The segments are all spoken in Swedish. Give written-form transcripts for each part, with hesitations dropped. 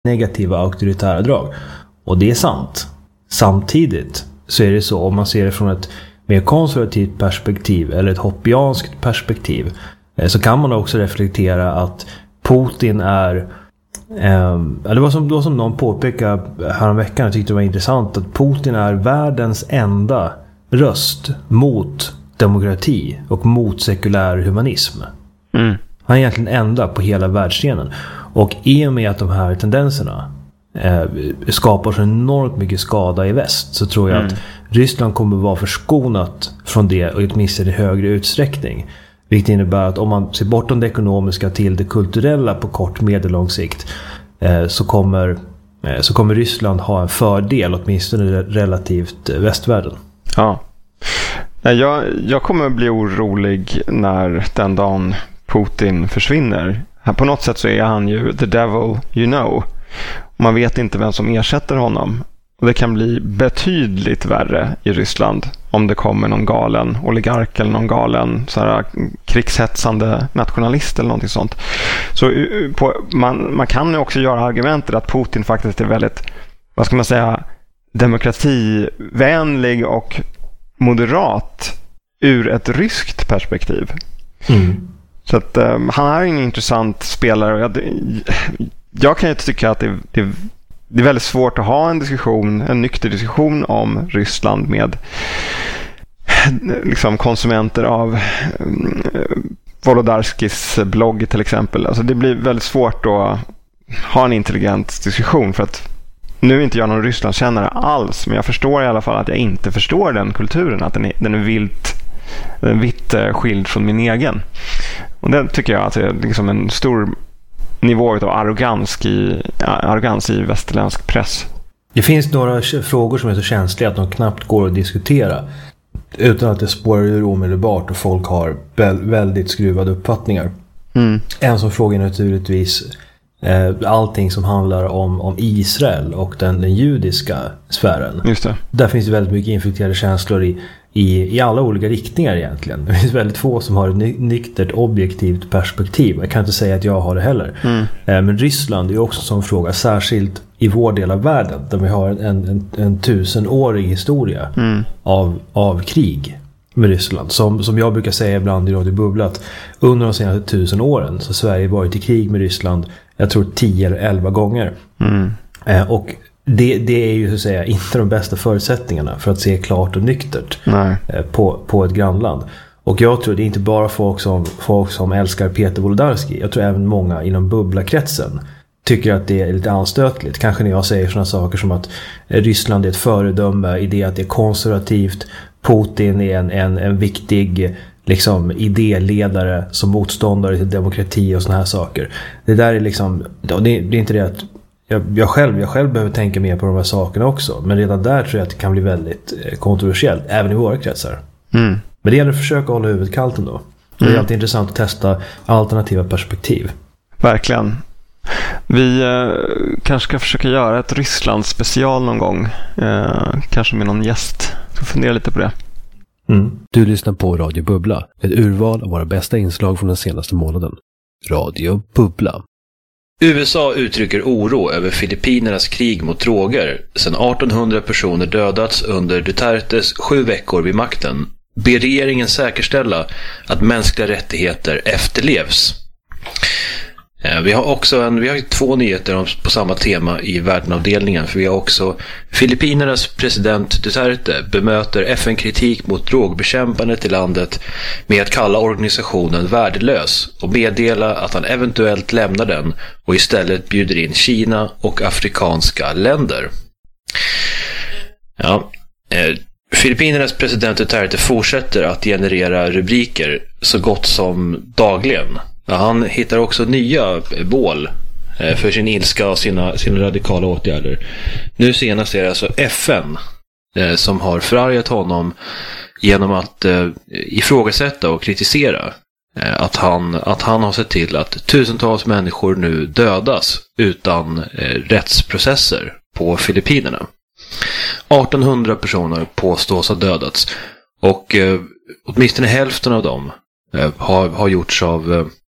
negativa auktoritära drag. Och det är sant. Samtidigt så är det så, om man ser det från ett mer konservativt perspektiv eller ett hoppianskt perspektiv, så kan man också reflektera att Putin är det var som någon påpekade häromveckan, jag tyckte det var intressant, att Putin är världens enda röst mot demokrati och mot sekulär humanism. Han är egentligen enda på hela världsscenen. Och i och med att de här tendenserna skapar så enormt mycket skada i väst, så tror jag att Ryssland kommer vara förskonat från det, och åtminstone i högre utsträckning. Vilket innebär att om man ser bortom det ekonomiska till det kulturella på kort medellång sikt, så kommer Ryssland ha en fördel, åtminstone relativt västvärlden. Ja. Jag kommer bli orolig när den dagen Putin försvinner. På något sätt så är han ju the devil you know. Man vet inte vem som ersätter honom. Och det kan bli betydligt värre i Ryssland om det kommer någon galen oligark eller någon galen så här, krigshetsande nationalist eller någonting sånt. Så man kan ju också göra argumentet att Putin faktiskt är väldigt, vad ska man säga, demokrativänlig och moderat ur ett ryskt perspektiv. Så att han är en intressant spelare, och jag kan ju tycka att det är väldigt svårt att ha en nykter diskussion om Ryssland med liksom konsumenter av Wolodarskis blogg till exempel. Alltså det blir väldigt svårt att ha en intelligent diskussion, för att nu är inte jag någon Rysslandskännare alls, men jag förstår i alla fall att jag inte förstår den kulturen, att den är vitt skild från min egen. Och det tycker jag att det är liksom en stor nivå av arrogans i västerländsk press. Det finns några frågor som är så känsliga att de knappt går att diskutera utan att det spårar ur omedelbart och folk har väldigt skruvade uppfattningar. En sån fråga är naturligtvis allting som handlar om Israel och den judiska sfären. Just det. Där finns det väldigt mycket infekterade känslor i alla olika riktningar egentligen. Det finns väldigt få som har ett nyktert, objektivt perspektiv. Jag kan inte säga att jag har det heller. Men Ryssland är också en sån fråga, särskilt i vår del av världen där vi har en 1000-årig historia av krig med Ryssland. Som jag brukar säga ibland i Radio Bubbla, att under de senaste 1000 åren så har Sverige varit i krig med Ryssland, jag tror 10 eller 11 gånger. Och det är ju så att säga inte de bästa förutsättningarna för att se klart och nyktert på ett grannland. Och jag tror det är inte bara folk som älskar Peter Wolodarski. Jag tror även många inom bubblakretsen tycker att det är lite anstötligt. Kanske när jag säger sådana saker som att Ryssland är ett föredöme i det att det är konservativt. Putin är en viktig liksom idéledare som motståndare till demokrati och såna här saker. Det där är liksom, det är inte det att jag själv behöver tänka mer på de här sakerna också. Men redan där tror jag att det kan bli väldigt kontroversiellt, även i våra kretsar. Men det gäller att försöka hålla huvudet kallt ändå. Det är alltid intressant att testa alternativa perspektiv. Verkligen. Vi kanske ska försöka göra ett Ryssland special någon gång. Kanske med någon gäst. Så fundera lite på det. Du lyssnar på Radio Bubbla. Ett urval av våra bästa inslag från den senaste månaden. Radio Bubbla. USA uttrycker oro över Filippinernas krig mot droger. Sedan 1800 personer dödats under Dutertes 7 veckor vid makten. Ber regeringen säkerställa att mänskliga rättigheter efterlevs. Vi har 2 nyheter på samma tema i världenavdelningen, för vi har också Filippinernas president Duterte bemöter FN-kritik mot drogbekämpandet i landet med att kalla organisationen värdelös och meddela att han eventuellt lämnar den och istället bjuder in Kina och afrikanska länder. Filippinernas president Duterte fortsätter att generera rubriker så gott som dagligen. Han hittar också nya bål för sin ilska och sina radikala åtgärder. Nu senast är det alltså FN som har förargat honom genom att ifrågasätta och kritisera att han har sett till att tusentals människor nu dödas utan rättsprocesser på Filippinerna. 1800 personer påstås ha dödats och åtminstone hälften av dem har gjorts av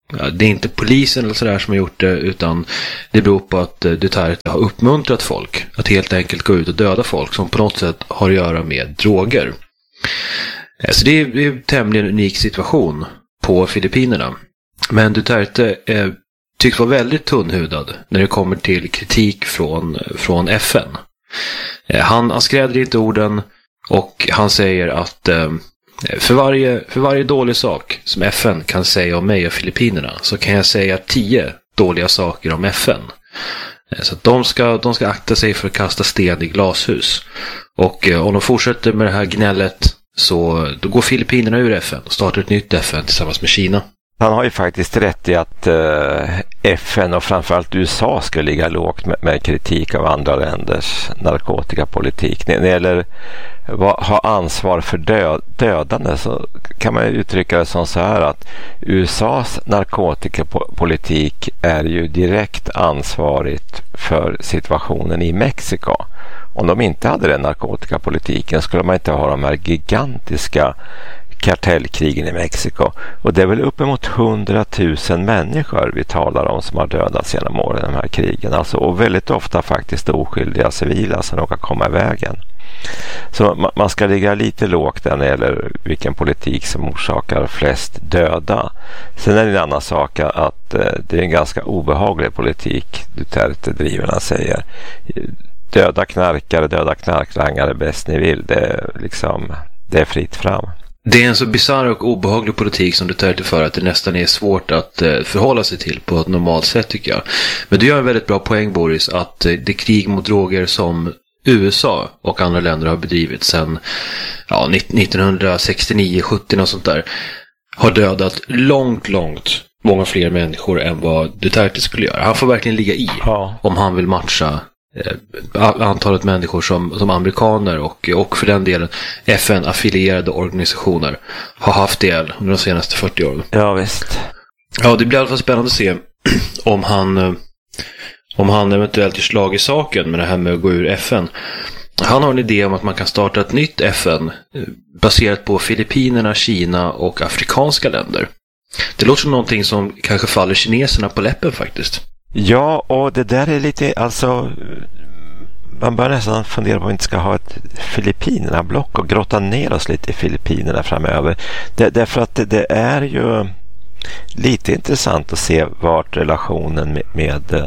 det är inte polisen eller sådär som har gjort det, utan det beror på att Duterte har uppmuntrat folk att helt enkelt gå ut och döda folk som på något sätt har att göra med droger. Så det är en tämligen unik situation på Filippinerna. Men Duterte tycks vara väldigt tunnhudad när det kommer till kritik från FN. Han skräder inte orden, och han säger att för varje dålig sak som FN kan säga om mig och Filippinerna, så kan jag säga 10 dåliga saker om FN. Så att de ska akta sig för att kasta sten i glashus. Och om de fortsätter med det här gnället, så då går Filippinerna ur FN och startar ett nytt FN tillsammans med Kina. Han har ju faktiskt rätt i att FN och framförallt USA ska ligga lågt med kritik av andra länders narkotikapolitik. När det gäller ha ansvar för dödande, så kan man uttrycka det som så här att USAs narkotikapolitik är ju direkt ansvarigt för situationen i Mexiko. Om de inte hade den narkotikapolitiken skulle man inte ha de här gigantiska kartellkrigen i Mexiko. Och det är väl uppemot 100 000 människor vi talar om som har dödats genom åren i de här krigen. Alltså, och väldigt ofta faktiskt oskyldiga civila som råkar komma i vägen. Så man ska ligga lite lågt där när det gäller vilken politik som orsakar flest döda. Sen är det en annan sak att det är en ganska obehaglig politik Duterte driver, han säger. Döda knarkare, döda knarklangare bäst ni vill. Det är fritt fram. Det är en så bizarr och obehaglig politik som Duterte för att det nästan är svårt att förhålla sig till på ett normalt sätt, tycker jag. Men du gör en väldigt bra poäng, Boris, att det krig mot droger som USA och andra länder har bedrivit sedan 1969-70 och sånt där har dödat långt många fler människor än vad Duterte skulle göra. Han får verkligen ligga i om han vill matcha antalet människor som amerikaner och för den delen FN-affilierade organisationer har haft del under de senaste 40 åren. Ja, visst. Ja, det blir i alla fall spännande att se om han eventuellt gör slag i saken med det här med att gå ur FN. Han har en idé om att man kan starta ett nytt FN baserat på Filippinerna, Kina och afrikanska länder. Det låter som någonting som kanske faller kineserna på läppen faktiskt. Ja, och det där är lite, alltså man bör nästan fundera på om vi inte ska ha ett Filippinerna-block och grotta ner oss lite i Filippinerna framöver. Därför att det är ju lite intressant att se vart relationen med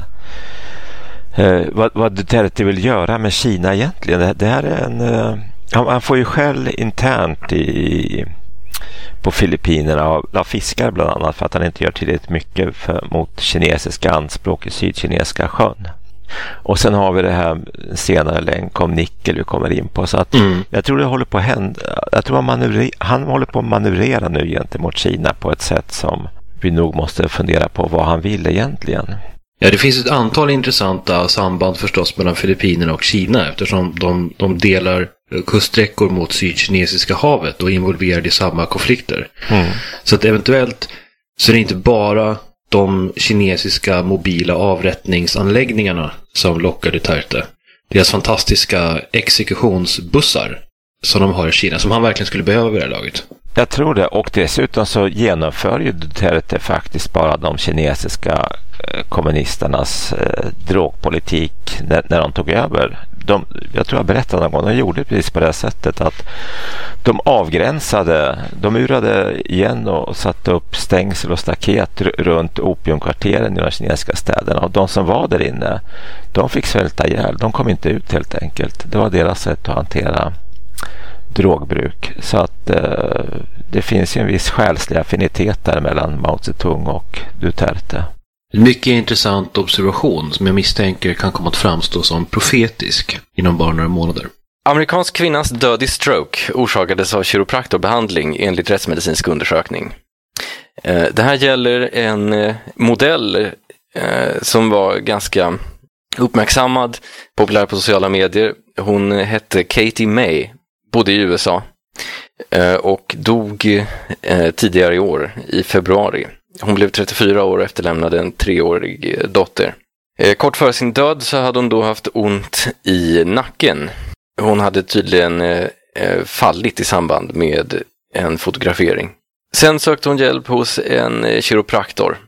vad Duterte vill göra med Kina egentligen. Det här är han får ju skäll internt på Filippinerna av fiskar bland annat för att han inte gör tillräckligt mycket mot kinesiska anspråk i Sydkinesiska sjön. Och sen har vi det här senare länk om nickel vi kommer in på. Så att jag tror det håller på att hända. Jag tror han håller på att manövrera nu gentemot Kina på ett sätt som vi nog måste fundera på vad han vill egentligen. Ja, det finns ett antal intressanta samband förstås mellan Filippinerna och Kina eftersom de delar kuststräckor mot Sydkinesiska havet och är involverade i samma konflikter. Så att eventuellt så är det inte bara de kinesiska mobila avrättningsanläggningarna som lockar Duterte. Deras fantastiska exekutionsbussar som de har i Kina, som han verkligen skulle behöva vid det här laget. Jag tror det, och dessutom så genomför ju Duterte faktiskt bara de kinesiska kommunisternas drogpolitik när de tog över. Jag tror jag berättade någon gång, de gjorde precis på det sättet att de murade igen och satte upp stängsel och staket runt opiumkvarteren i de kinesiska städerna, och de som var där inne, de fick svälta ihjäl, de kom inte ut helt enkelt. Det var deras sätt att hantera drogbruk. Så att det finns ju en viss själslig affinitet där mellan Mao Zedong och Duterte. En mycket intressant observation som jag misstänker kan komma att framstå som profetisk inom bara några månader. Amerikansk kvinnas död i stroke orsakades av kiropraktorbehandling enligt rättsmedicinsk undersökning. Det här gäller en modell som var ganska uppmärksammad, populär på sociala medier. Hon hette Katie May, bodde i USA och dog tidigare i år, i februari. Hon blev 34 år och efterlämnade en 3-årig dotter. Kort före sin död så hade hon då haft ont i nacken. Hon hade tydligen fallit i samband med en fotografering. Sen sökte hon hjälp hos en kiropraktor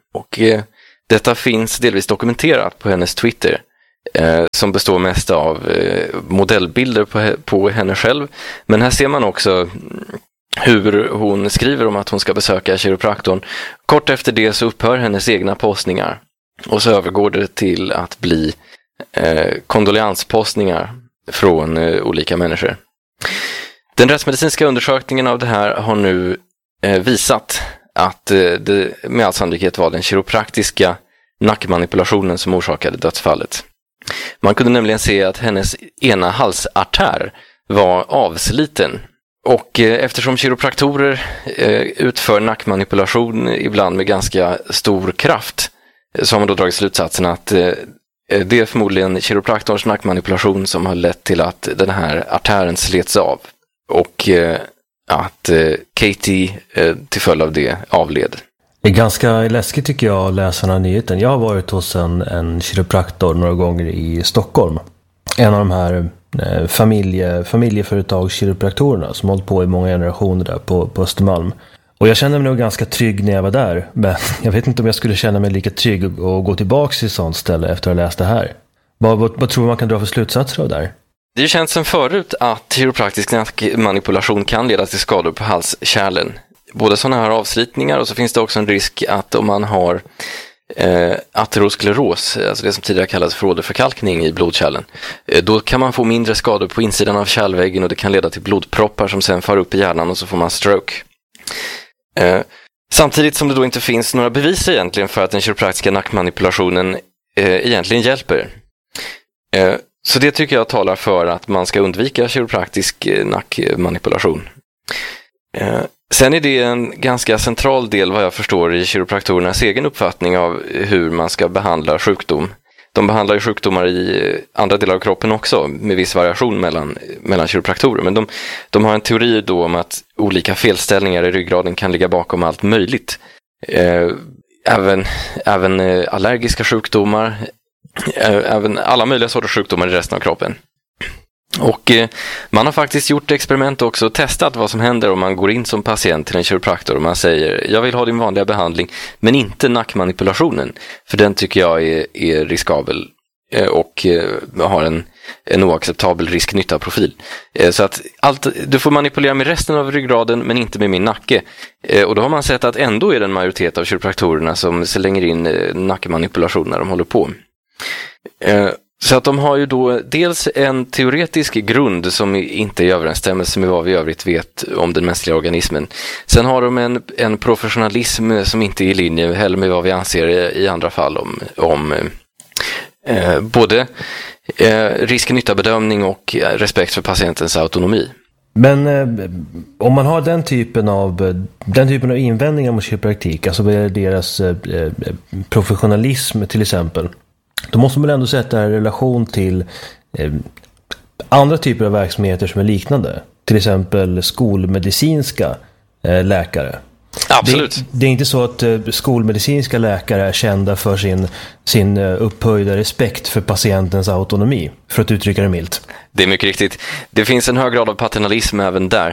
Och detta finns delvis dokumenterat på hennes Twitter, som består mest av modellbilder på henne själv. Men här ser man också hur hon skriver om att hon ska besöka kiropraktorn. Kort efter det så upphör hennes egna postningar och så övergår det till att bli kondolenspostningar från olika människor. Den rättsmedicinska undersökningen av det här har nu visat att det med all sannolikhet var den kiropraktiska nackmanipulationen som orsakade dödsfallet. Man kunde nämligen se att hennes ena halsartär var avsliten. Och eftersom kiropraktorer utför nackmanipulation ibland med ganska stor kraft, så har man då dragit slutsatsen att det är förmodligen kiropraktorns nackmanipulation som har lett till att den här artären slets av. Och att Katie till följd av det avled. Det är ganska läskigt tycker jag att läsa den här nyheten. Jag har varit hos en kiropraktor några gånger i Stockholm. En av de här familjeföretagskiropraktorerna som hållit på i många generationer där på Östermalm. Och jag kände mig nog ganska trygg när jag var där. Men jag vet inte om jag skulle känna mig lika trygg och gå tillbaka till ett sånt ställe efter att ha läst det här. Vad tror man kan dra för slutsatser av det här? Det är ju känt sedan förut att kiropraktisk manipulation kan leda till skador på halskärlen. Både sådana här avslitningar och så finns det också en risk att om man har ateroskleros, alltså det som tidigare kallades för åderförkalkning i blodkärlen, då kan man få mindre skador på insidan av kärlväggen och det kan leda till blodproppar som sen far upp i hjärnan och så får man stroke. Samtidigt som det då inte finns några bevis egentligen för att den kiropraktiska nackmanipulationen egentligen hjälper. Så det tycker jag talar för att man ska undvika kiropraktisk nackmanipulation. Sen är det en ganska central del vad jag förstår i kiropraktorernas egen uppfattning av hur man ska behandla sjukdom. De behandlar ju sjukdomar i andra delar av kroppen också med viss variation mellan kiropraktorer. Men de har en teori då om att olika felställningar i ryggraden kan ligga bakom allt möjligt. Även allergiska sjukdomar, även alla möjliga sorters sjukdomar i resten av kroppen. Och man har faktiskt gjort experiment också och testat vad som händer om man går in som patient till en kiropraktor och man säger jag vill ha din vanliga behandling men inte nackmanipulationen, för den tycker jag är riskabel och har en oacceptabel risk-nytta-profil. Så att du får manipulera med resten av ryggraden men inte med min nacke. Och då har man sett att ändå är det en majoritet av kiropraktorerna som slänger in nackmanipulation när de håller på. Så att de har ju då dels en teoretisk grund som inte är i överensstämmelse med vad vi i övrigt vet om den mänskliga organismen. Sen har de en professionalism som inte är i linje heller med vad vi anser i andra fall om både risk-nytta-bedömning och respekt för patientens autonomi. Men om man har den typen av invändningar mot kiropraktik, alltså deras professionalism till exempel, då måste man ändå sätta en relation till andra typer av verksamheter som är liknande. Till exempel skolmedicinska läkare. Absolut. Det är inte så att skolmedicinska läkare är kända för sin upphöjda respekt för patientens autonomi, för att uttrycka det milt. Det är mycket riktigt. Det finns en hög grad av paternalism även där.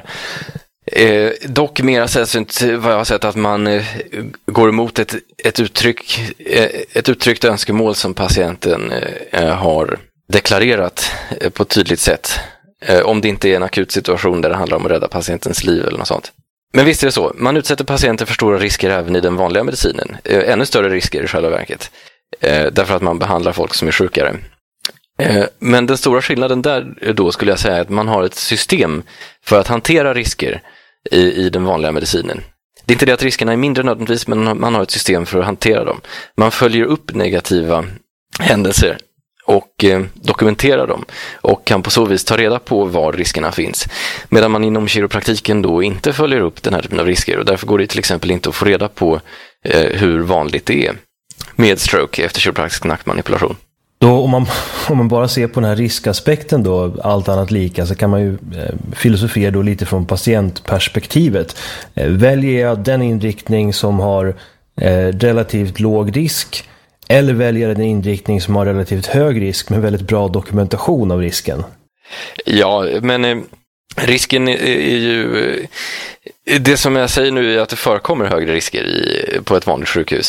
Dock mer sällsynt vad jag har sett att man går emot ett uttryckt önskemål som patienten har deklarerat på ett tydligt sätt. Om det inte är en akut situation där det handlar om att rädda patientens liv eller något sånt. Men visst är det så, man utsätter patienter för stora risker även i den vanliga medicinen. Ännu större risker i själva verket. Därför att man behandlar folk som är sjukare. Men den stora skillnaden där då skulle jag säga är att man har ett system för att hantera risker i den vanliga medicinen. Det är inte det att riskerna är mindre nödvändigtvis, men man har ett system för att hantera dem. Man följer upp negativa händelser och dokumenterar dem och kan på så vis ta reda på var riskerna finns. Medan man inom kiropraktiken då inte följer upp den här typen av risker, och därför går det till exempel inte att få reda på hur vanligt det är med stroke efter kiropraktisk nackmanipulation. Då, om man bara ser på den här riskaspekten då, allt annat lika, så kan man ju filosofera då lite från patientperspektivet. Väljer jag den inriktning som har relativt låg risk, eller väljer jag den inriktning som har relativt hög risk med väldigt bra dokumentation av risken? Ja, men risken är ju... Det som jag säger nu är att det förekommer högre risker på ett vanligt sjukhus.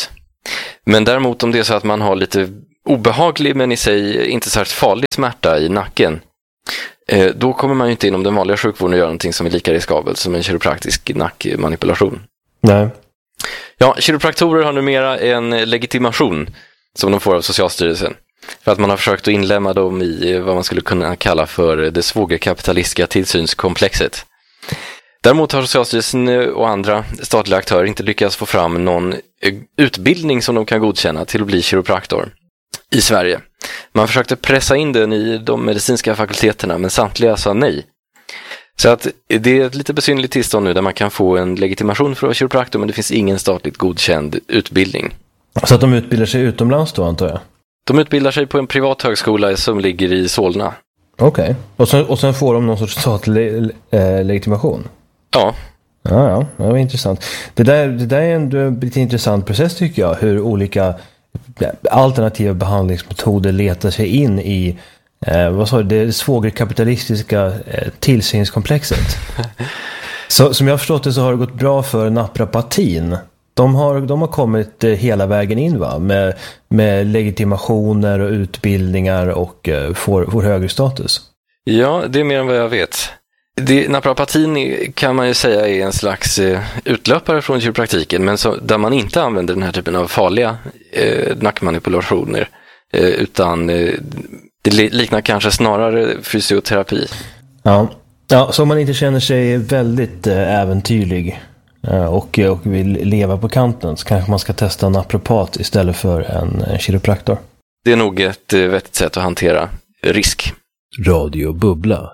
Men däremot om det är så att man har lite obehaglig men i sig inte särskilt farlig smärta i nacken, då kommer man ju inte inom den vanliga sjukvården att göra någonting som är lika riskabelt som en kiropraktisk nackmanipulation. Nej. Ja, kiropraktorer har numera en legitimation som de får av Socialstyrelsen. För att man har försökt att inlämna dem i vad man skulle kunna kalla för det svågerkapitalistiska tillsynskomplexet. Däremot har Socialstyrelsen och andra statliga aktörer inte lyckats få fram någon utbildning som de kan godkänna till att bli kiropraktor i Sverige. Man försökte pressa in den i de medicinska fakulteterna, men samtliga sa nej. Så att det är ett lite besynnerligt tillstånd nu där man kan få en legitimation för att vara kiropraktor, men det finns ingen statligt godkänd utbildning. Så att de utbildar sig utomlands då, antar jag? De utbildar sig på en privat högskola som ligger i Solna. Okej. Och sen får de någon sorts statlig legitimation? Ja. Ja, det var intressant. Det där är en lite intressant process tycker jag. Hur olika alternativa behandlingsmetoder letar sig in i det svågerkapitalistiska tillsynskomplexet. Så som jag har förstått det så har det gått bra för naprapatin. De har kommit hela vägen in va? Med legitimationer och utbildningar och får högre status. Ja, det är mer än vad jag vet. Naprapatin kan man ju säga är en slags utlöpare från kiropraktiken, men där man inte använder den här typen av farliga nackmanipulationer, utan det liknar kanske snarare fysioterapi. Ja, så om man inte känner sig väldigt äventyrlig och vill leva på kanten, så kanske man ska testa en naprapat istället för en kiropraktor. Det är nog ett vettigt sätt att hantera risk. Radio Bubbla.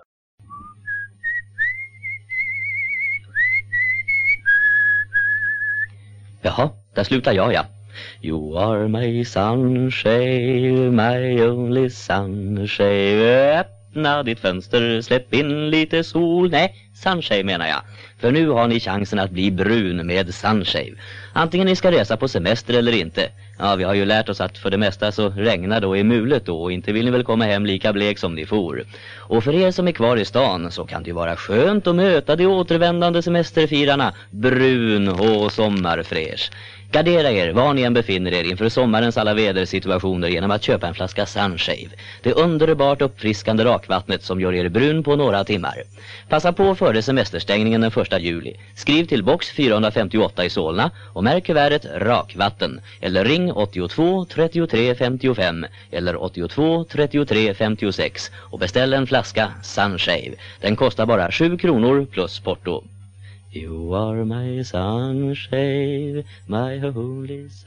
Jaha, där slutar jag, ja. You are my sunshine, my only sunshine. Öppna ditt fönster, släpp in lite sol. Nej, sunshine menar jag. För nu har ni chansen att bli brun med Sunshave. Antingen ni ska resa på semester eller inte. Ja, vi har ju lärt oss att för det mesta så regnar då i mulet då. Och inte vill ni väl komma hem lika blek som ni for. Och för er som är kvar i stan så kan det ju vara skönt att möta de återvändande semesterfirarna. Brun och sommarfräsch. Gardera er var ni än befinner er inför sommarens alla vädersituationer genom att köpa en flaska Sunshave. Det underbart uppfriskande rakvattnet som gör er brun på några timmar. Passa på före semesterstängningen den 1 juli. Skriv till box 458 i Solna och märk kuvertet rakvatten. Eller ring 82 33 55 eller 82 33 56 och beställ en flaska Sunshave. Den kostar bara 7 kronor plus porto. You are my sunshine, my holy